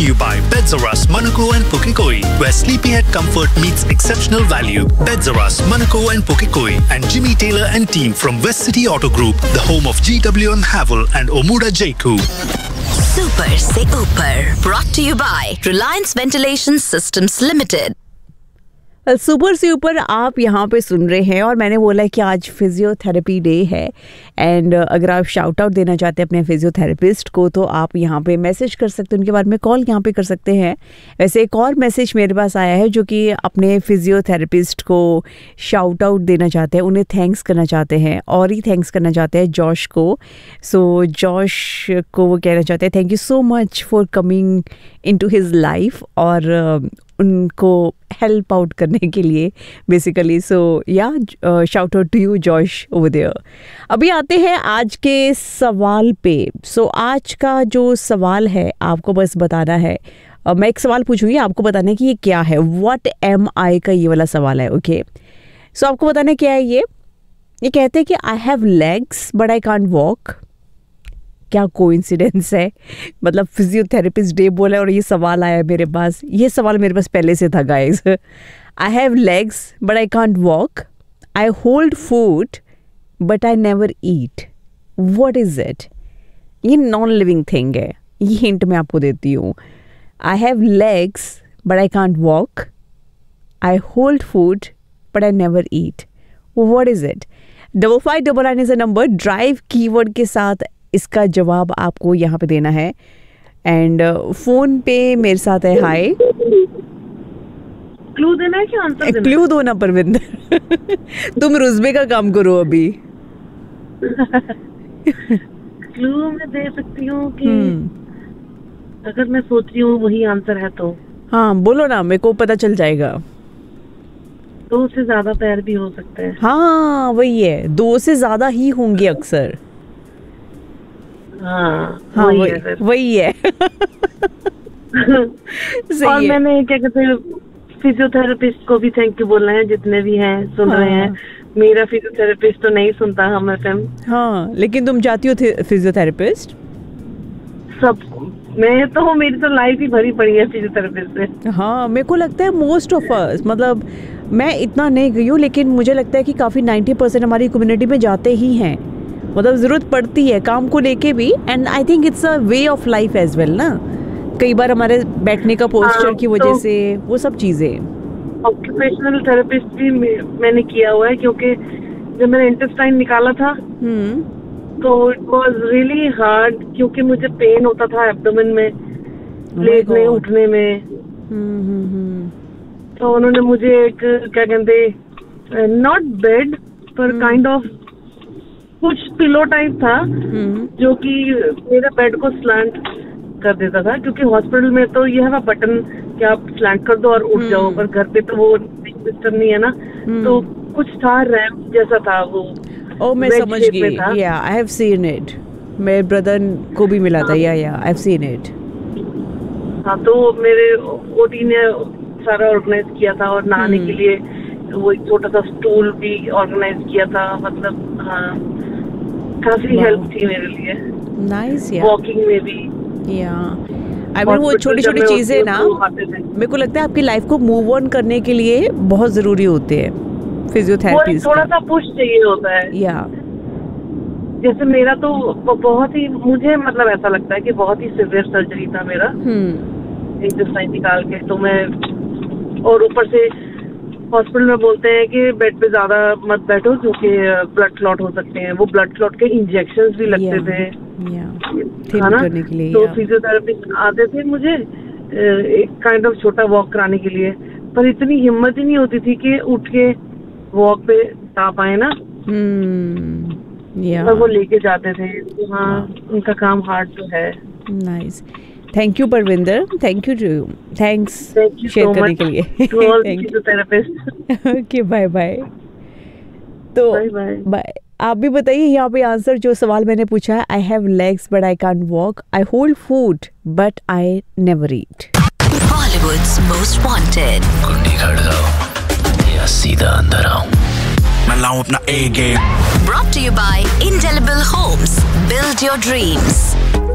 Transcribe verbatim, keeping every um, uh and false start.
to you by Bedzoras, Manukau and Pukekohe, where sleepyhead comfort meets exceptional value. Bedzoras, Manukau and Pukekohe, and Jimmy Taylor and team from West City Auto Group, the home of G W M Havel and Omuda Jaiku. Super se Upar, brought to you by Reliance Ventilation Systems Limited. Super से ऊपर आप यहाँ पे सुन रहे हैं और मैंने बोला है कि आज फिजियोथेरेपी डे है एंड अगर आप शाउट आउट देना चाहते हैं अपने फिजियोथेरेपिस्ट को तो आप यहाँ पे मैसेज कर सकते हैं, उनके बारे में कॉल यहाँ पे कर सकते हैं। वैसे एक और मैसेज मेरे पास आया है जो कि अपने फिजियोथेरेपिस्ट को शाउट आउट देना चाहते हैं, उन्हें थैंक्स करना चाहते हैं और ही थैंक्स करना चाहते हैं जॉश को। सो जॉश को वो कहना चाहते हैं thank you so much for coming into his life और उनको हेल्प आउट करने के लिए बेसिकली। सो या shout out to you Josh over there. अभी आते हैं आज के सवाल पे। सो so, आज का जो सवाल है आपको बस बताना है, uh, मैं एक सवाल पूछूंगी, आपको बताना है कि ये क्या है। व्हाट एम आई का ये वाला सवाल है। ओके सो आपको बताना है क्या है ये। ये कहते हैं कि I have legs but I can't walk. क्या कोइंसिडेंस है, मतलब फिजियोथेरेपिस्ट डे बोला और ये सवाल आया मेरे पास। ये सवाल मेरे पास पहले से था guys. I have legs but I can't walk, I hold food but I never eat, what is it. ये नॉन लिविंग थिंग है, ये हिंट मैं आपको देती हूँ। I have legs but I can't walk, I hold food but I never eat, what is it. Double five double nine is a number. Drive keyword के साथ इसका जवाब आपको यहाँ पे देना है। एंड फोन पे मेरे साथ है हाय। क्लू देना है क्या आंसर देना? क्लू दो ना परविंदर। तुम रुज़बे का काम करो अभी। क्लू मैं दे सकती हूँ कि अगर मैं सोच रही हूँ वही आंसर है तो। हाँ बोलो ना, मेरे को पता चल जाएगा। दो से ज्यादा पैर भी हो सकते हैं। हाँ वही है, दो से ज्यादा ही होंगे अक्सर। हाँ, हाँ वही वही है, वही है। और है। मैंने क्या कहते हैं फिजियोथेरेपिस्ट को भी थैंक यू बोलना है जितने भी हैं सुन हाँ। रहे हैं। मेरा फिजियोथेरेपिस्ट तो नहीं सुनता हम एफएम। हाँ लेकिन तुम जाती हो फिजियोथेरेपिस्ट? सब मैं तो मेरी तो लाइफ ही भरी पड़ी है फिजियोथेरेपिस्ट से। हाँ मेरे को लगता है मोस्ट ऑफ अस, मतलब मैं इतना नहीं गई हूँ लेकिन मुझे लगता है कि काफ़ी नाइन्टी परसेंट हमारी कम्युनिटी में जाते ही हैं। मतलब ज़रूरत पड़ती है काम को लेके भी and I think it's a way of life as well ना। कई बार हमारे बैठने का पोस्चर हाँ, की वजह तो से वो सब चीज़ें। ऑक्यूपेशनल थेरेपिस्ट भी मैंने किया हुआ है क्योंकि जब मैंने इंटेस्टाइन निकाला था तो इट वाज रियली हार्ड क्योंकि मुझे पेन होता था एब्डोमेन में, लेटने उठने में। तो उन्होंने मुझे एक क्या कहते नॉट बेड पर काइंड ऑफ कुछ पिलो टाइप था जो कि मेरे बेड को स्लैंट कर देता था क्योंकि हॉस्पिटल में तो ये है बटन कि आप स्लैंट कर दो और उठ जाओ, पर घर पे तो वो सिस्टम नहीं है ना। तो कुछ था रैम्प जैसा था वो। ओ मैं समझ गई। या आई हैव सीन इट, मेरे ब्रदर को भी मिला था। या या आई हैव सीन इट। हाँ तो मेरे ओटी ने सारा ऑर्गेनाइज किया था और नहाने के लिए वो एक छोटा सा स्टूल भी ऑर्गेनाइज किया था। मतलब हाँ काफी हेल्प थी मेरे लिए। नाइस यार। वॉकिंग में भी। या आई मीन वो छोटी छोटी चीजें ना मेरे को लगता है आपकी लाइफ को मूव ऑन करने के लिए बहुत जरूरी होते हैं फिजियोथेरेपी। थोड़ा सा पुश चाहिए होता है। या जैसे मेरा तो बहुत ही मुझे मतलब ऐसा लगता है कि बहुत ही सिवियर सर्जरी था मेरा इंटेस्टाइन निकाल के। तो मैं और ऊपर से हॉस्पिटल में बोलते हैं कि बेड पे ज्यादा मत बैठो क्योंकि ब्लड क्लॉट हो सकते हैं। वो ब्लड क्लॉट के इंजेक्शंस भी लगते yeah, थे yeah, ना करने के लिए। तो yeah. फिजियोथेरेपिस्ट आते थे मुझे एक काइंड ऑफ छोटा वॉक कराने के लिए, पर इतनी हिम्मत ही नहीं होती थी कि उठ के वॉक पे आ पाए ना। hmm, yeah. तो वो लेके जाते थे। हाँ wow. उनका काम हार्ड तो है। Nice, thank you Parvinder, thank you to you, thanks share करने के लिए। Okay bye bye. तो बाय। आप भी बताइए यहाँ पे आंसर जो सवाल मैंने पूछा है। I have legs but I can't walk, I hold food but I never eat. Bollywoods most wanted. कुंडी खड़काओ या सीधा अंदर आओ, मैं लाऊं अपना ए game. Brought to you by Indelible Homes. Build your dreams.